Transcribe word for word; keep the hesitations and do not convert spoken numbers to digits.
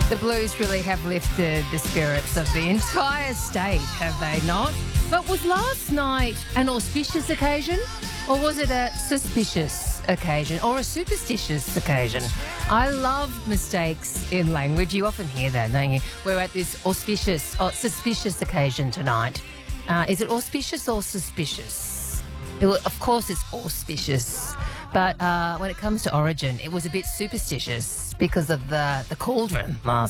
The Blues really have lifted the spirits of the entire state, have they not? But was last night an auspicious occasion, or was it a suspicious occasion, or a superstitious occasion? I love mistakes in language. You often hear that, don't you? We're at this auspicious or suspicious occasion tonight. Uh, is it auspicious or suspicious? It, will- of course it's auspicious. But uh, when it comes to Origin, it was a bit superstitious because of the, the cauldron last